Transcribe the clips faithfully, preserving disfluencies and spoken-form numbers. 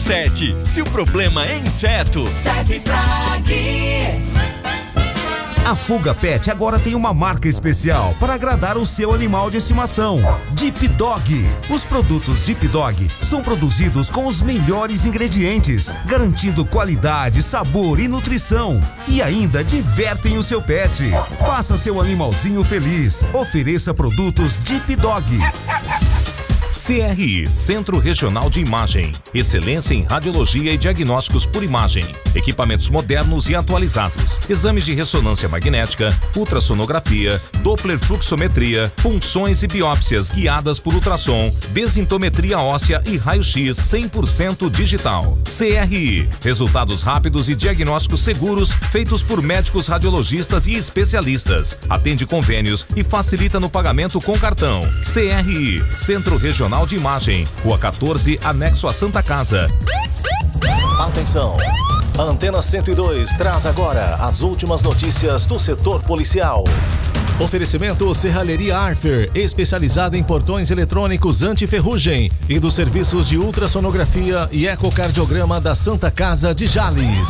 sete. Se o problema é inseto, Cefiplag. A Fuga Pet agora tem uma marca especial para agradar o seu animal de estimação. Deep Dog. Os produtos Deep Dog são produzidos com os melhores ingredientes, garantindo qualidade, sabor e nutrição. E ainda divertem o seu pet. Faça seu animalzinho feliz. Ofereça produtos Deep Dog. C R I, Centro Regional de Imagem. Excelência em radiologia e diagnósticos por imagem. Equipamentos modernos e atualizados. Exames de ressonância magnética, ultrassonografia, Doppler fluxometria, punções e biópsias guiadas por ultrassom, desintometria óssea e raio-x cem por cento digital. C R I, resultados rápidos e diagnósticos seguros feitos por médicos radiologistas e especialistas. Atende convênios e facilita no pagamento com cartão. C R I, Centro Regional de Imagem, Rua quatorze, anexo a Santa Casa. Atenção! A Antena cento e dois traz agora as últimas notícias do setor policial. Oferecimento Serralheria Arfer, especializada em portões eletrônicos anti-ferrugem, e dos serviços de ultrassonografia e ecocardiograma da Santa Casa de Jales.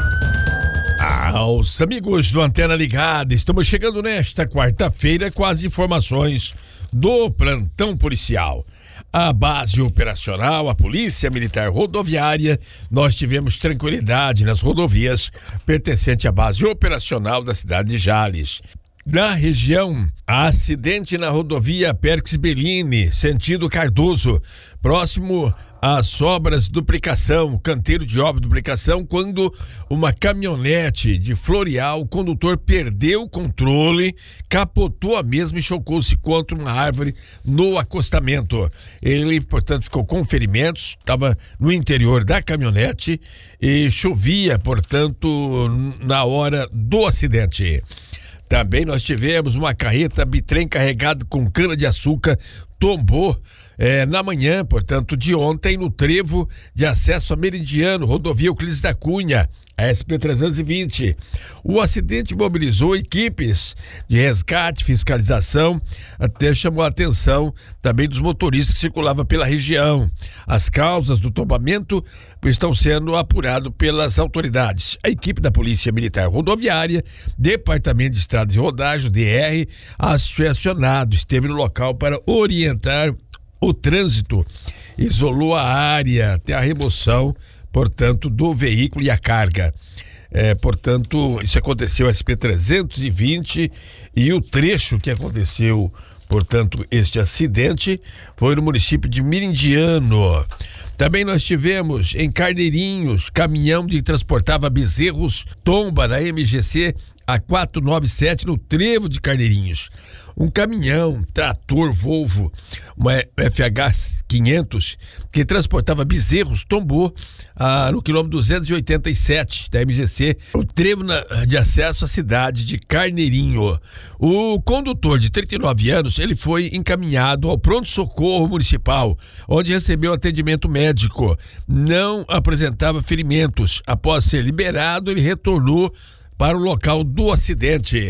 Aos amigos do Antena Ligada, estamos chegando nesta quarta-feira com as informações do plantão policial. A base operacional, a Polícia Militar Rodoviária, nós tivemos tranquilidade nas rodovias pertencente à base operacional da cidade de Jales. Na região, acidente na rodovia Périx Bellini, sentido Cardoso, próximo às obras de duplicação, canteiro de obra de duplicação, quando uma caminhonete de Floreal, o condutor perdeu o controle, capotou a mesma e chocou-se contra uma árvore no acostamento. Ele, portanto, ficou com ferimentos, estava no interior da caminhonete e chovia, portanto, na hora do acidente. Também nós tivemos uma carreta bitrem carregada com cana-de-açúcar, tombou é, na manhã, portanto, de ontem, no trevo de acesso a Meridiano, rodovia Euclides da Cunha, a S P trezentos e vinte. O acidente mobilizou equipes de resgate, fiscalização, até chamou a atenção também dos motoristas que circulavam pela região. As causas do tombamento estão sendo apuradas pelas autoridades. A equipe da Polícia Militar Rodoviária, Departamento de Estradas e Rodagem, D R, acionado, esteve no local para orientar o trânsito, isolou a área até a remoção, portanto, do veículo e a carga. É, portanto, isso aconteceu S P trezentos e vinte e o trecho que aconteceu, portanto, este acidente foi no município de Merindiano. Também nós tivemos em Carneirinhos, caminhão que transportava bezerros tomba na M G C a quatrocentos e noventa e sete no trevo de Carneirinhos. Um caminhão, trator Volvo, uma F H quinhentos, que transportava bezerros, tombou ah, no quilômetro duzentos e oitenta e sete da M G C, o trevo na, de acesso à cidade de Carneirinho. O condutor de trinta e nove anos, ele foi encaminhado ao pronto-socorro municipal, onde recebeu atendimento médico. Não apresentava ferimentos. Após ser liberado, ele retornou para o local do acidente.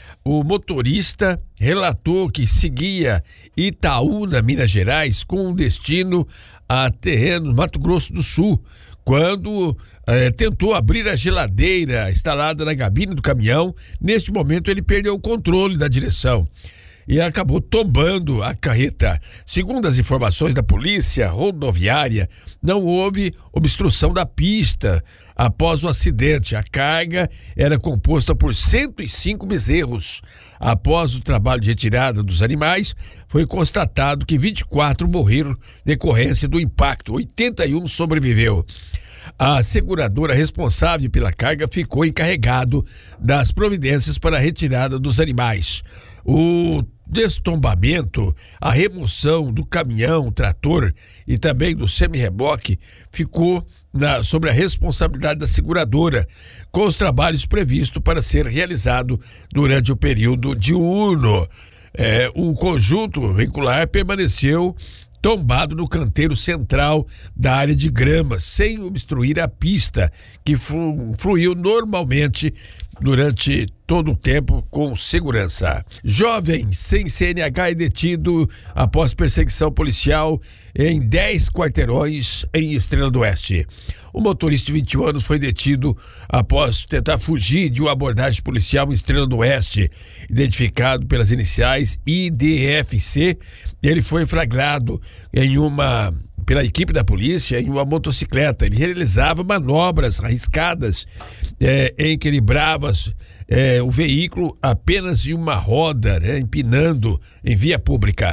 O motorista relatou que seguia Itaúna, Minas Gerais, com destino a terreno Mato Grosso do Sul, quando eh, tentou abrir a geladeira instalada na cabine do caminhão. Neste momento ele perdeu o controle da direção e acabou tombando a carreta. Segundo as informações da Polícia Rodoviária, não houve obstrução da pista após o acidente. A carga era composta por cento e cinco bezerros. Após o trabalho de retirada dos animais, foi constatado que vinte e quatro morreram decorrência do impacto, oitenta e um sobreviveu. A seguradora responsável pela carga ficou encarregado das providências para a retirada dos animais. O destombamento, a remoção do caminhão, trator e também do semi-reboque ficou na, sobre a responsabilidade da seguradora, com os trabalhos previstos para ser realizado durante o período diurno. É, o conjunto veicular permaneceu tombado no canteiro central da área de grama, sem obstruir a pista, que flu, fluiu normalmente durante todo o tempo com segurança. Jovem sem C N H é detido após perseguição policial em dez quarteirões em Estrela do Oeste. O motorista de vinte e um anos foi detido após tentar fugir de uma abordagem policial em Estrela do Oeste, identificado pelas iniciais I D F C. Ele foi flagrado em uma pela equipe da polícia em uma motocicleta. Ele realizava manobras arriscadas é, em que ele brava é, o veículo apenas em uma roda, né, empinando em via pública.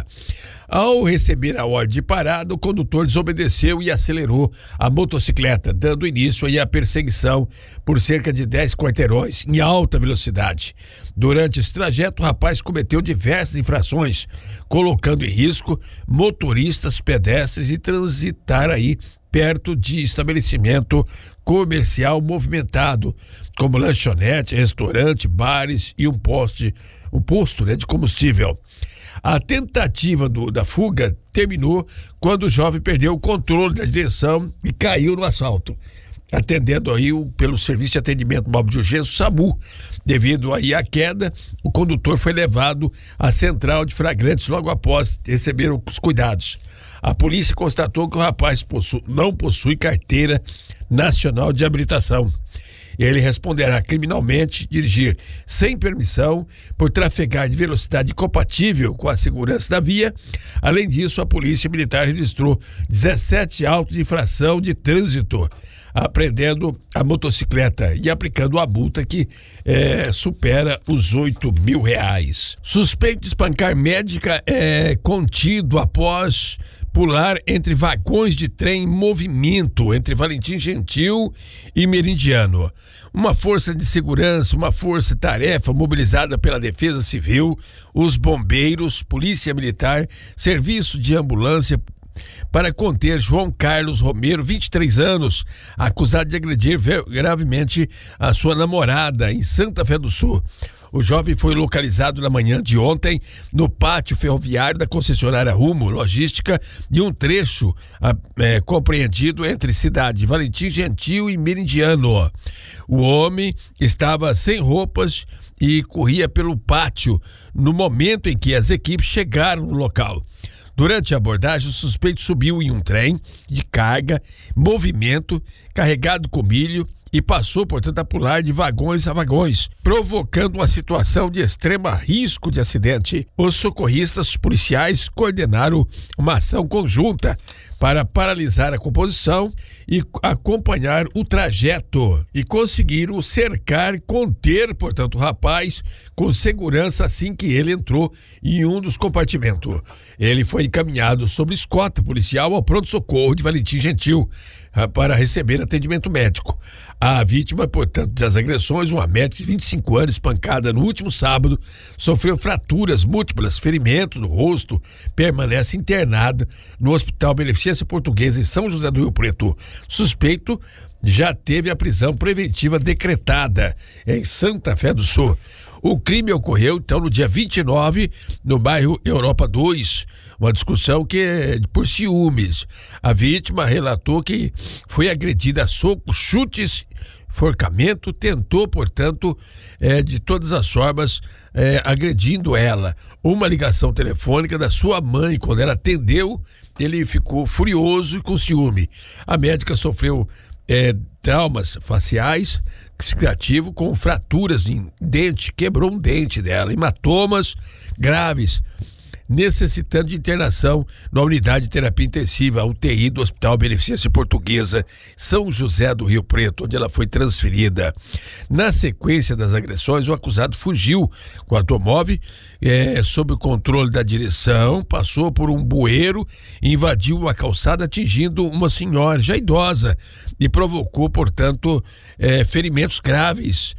Ao receber a ordem de parada, o condutor desobedeceu e acelerou a motocicleta, dando início aí à perseguição por cerca de dez quarteirões em alta velocidade. Durante esse trajeto, o rapaz cometeu diversas infrações, colocando em risco motoristas, pedestres e transitar aí perto de estabelecimento comercial movimentado, como lanchonete, restaurante, bares e um poste, um posto, né, de combustível. A tentativa do, da fuga terminou quando o jovem perdeu o controle da direção e caiu no asfalto, atendendo aí o, pelo Serviço de Atendimento Móvel de Urgência, o SAMU. Devido aí à queda, o condutor foi levado à central de flagrantes logo após receber os cuidados. A polícia constatou que o rapaz possu, não possui carteira nacional de habilitação. Ele responderá criminalmente dirigir sem permissão por trafegar de velocidade incompatível com a segurança da via. Além disso, a Polícia Militar registrou dezessete autos de infração de trânsito, apreendendo a motocicleta e aplicando a multa que é, supera os oito mil reais. Suspeito de espancar médica é contido após pular entre vagões de trem em movimento entre Valentim Gentil e Meridiano. Uma força de segurança, uma força-tarefa mobilizada pela Defesa Civil, os bombeiros, Polícia Militar, Serviço de Ambulância, para conter João Carlos Romero, vinte e três anos, acusado de agredir gravemente a sua namorada em Santa Fé do Sul. O jovem foi localizado na manhã de ontem no pátio ferroviário da concessionária Rumo Logística, de um trecho é, compreendido entre cidade de Valentim Gentil e Meridiano. O homem estava sem roupas e corria pelo pátio no momento em que as equipes chegaram no local. Durante a abordagem, o suspeito subiu em um trem de carga, movimento, carregado com milho, e passou, portanto, a pular de vagões a vagões, provocando uma situação de extremo risco de acidente. Os socorristas policiais coordenaram uma ação conjunta para paralisar a composição e acompanhar o trajeto, e conseguiram cercar e conter, portanto, o rapaz com segurança assim que ele entrou em um dos compartimentos. Ele foi encaminhado sob escolta policial ao pronto-socorro de Valentim Gentil para receber atendimento médico. A vítima, portanto, das agressões, uma médica de vinte e cinco anos, espancada no último sábado, sofreu fraturas múltiplas, ferimentos no rosto, permanece internada no Hospital Beneficência Portuguesa em São José do Rio Preto. Suspeito já teve a prisão preventiva decretada em Santa Fé do Sul. O crime ocorreu, então, no dia vinte e nove, no bairro Europa dois, uma discussão que é por ciúmes. A vítima relatou que foi agredida a socos, chutes, enforcamento, tentou, portanto, é, de todas as formas, é, agredindo ela. Uma ligação telefônica da sua mãe, quando ela atendeu, ele ficou furioso e com ciúme. A médica sofreu é, traumas faciais, significativo, com fraturas em dente, quebrou um dente dela, hematomas graves, necessitando de internação na unidade de terapia intensiva, U T I do Hospital Beneficência Portuguesa, São José do Rio Preto, onde ela foi transferida. Na sequência das agressões, o acusado fugiu com o automóvel é, sob o controle da direção, passou por um bueiro, invadiu uma calçada, atingindo uma senhora já idosa e provocou, portanto, é, ferimentos graves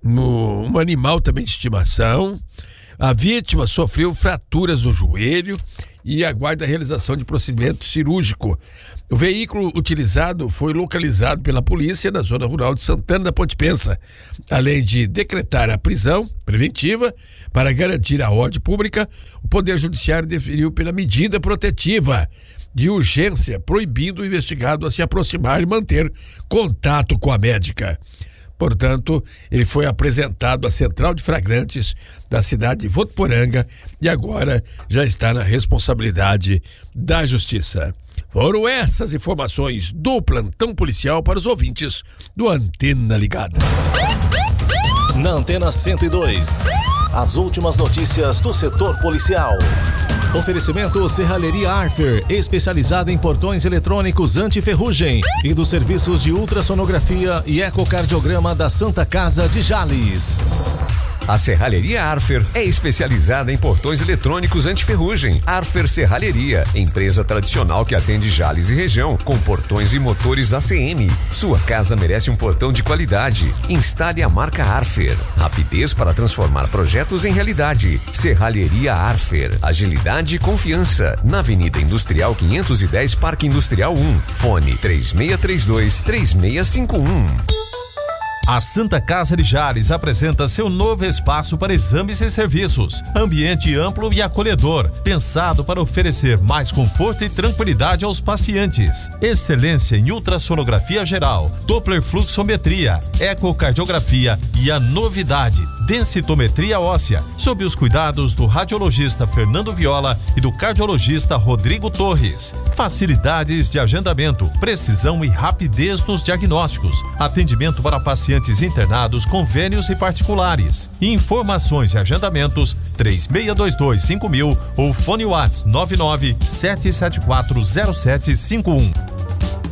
no um animal também de estimação. A vítima sofreu fraturas no joelho e aguarda a realização de procedimento cirúrgico. O veículo utilizado foi localizado pela polícia na zona rural de Santana da Ponte Pensa. Além de decretar a prisão preventiva para garantir a ordem pública, o Poder Judiciário deferiu pela medida protetiva de urgência, proibindo o investigado a se aproximar e manter contato com a médica. Portanto, ele foi apresentado à Central de Flagrantes da cidade de Votuporanga e agora já está na responsabilidade da Justiça. Foram essas informações do plantão policial para os ouvintes do Antena Ligada. Na Antena cento e dois, as últimas notícias do setor policial. Oferecimento Serralheria Arfer, especializada em portões eletrônicos anti-ferrugem, e dos serviços de ultrassonografia e ecocardiograma da Santa Casa de Jales. A Serralheria Arfer é especializada em portões eletrônicos anti-ferrugem. Arfer Serralheria, empresa tradicional que atende Jales e região, com portões e motores A C M. Sua casa merece um portão de qualidade. Instale a marca Arfer. Rapidez para transformar projetos em realidade. Serralheria Arfer. Agilidade e confiança. Na Avenida Industrial quinhentos e dez, Parque Industrial um. Fone três seis três dois, três seis cinco um. A Santa Casa de Jales apresenta seu novo espaço para exames e serviços. Ambiente amplo e acolhedor, pensado para oferecer mais conforto e tranquilidade aos pacientes. Excelência em ultrassonografia geral, Doppler fluxometria, ecocardiografia e a novidade, densitometria óssea, sob os cuidados do radiologista Fernando Viola e do cardiologista Rodrigo Torres. Facilidades de agendamento, precisão e rapidez nos diagnósticos. Atendimento para pacientes internados, convênios e particulares. Informações e agendamentos três seis dois dois cinco mil ou fone WhatsApp nove nove sete sete quatro zero sete cinco um.